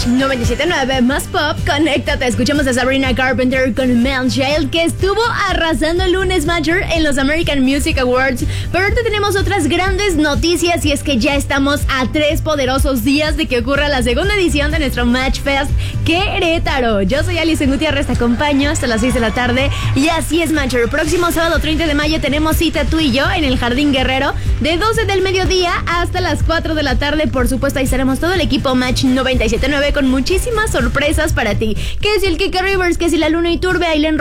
Match 97.9, más pop, conéctate. Escuchamos a Sabrina Carpenter con Mel Jail, que estuvo arrasando el lunes Matcher en los American Music Awards. Pero ahorita tenemos otras grandes noticias, y es que ya estamos a 3 poderosos días de que ocurra la segunda edición de nuestro Match Fest Querétaro. Yo soy Alison Gutiérrez, te acompaño hasta las 6 de la tarde. Y así es, Matcher. Próximo sábado 30 de mayo tenemos cita tú y yo en el Jardín Guerrero de 12 del mediodía hasta las 4 de la tarde. Por supuesto, ahí estaremos todo el equipo Match 97.9 con muchísimas sorpresas para ti. Que si el Kike Rivers, que si la Luna Iturbe, Aileen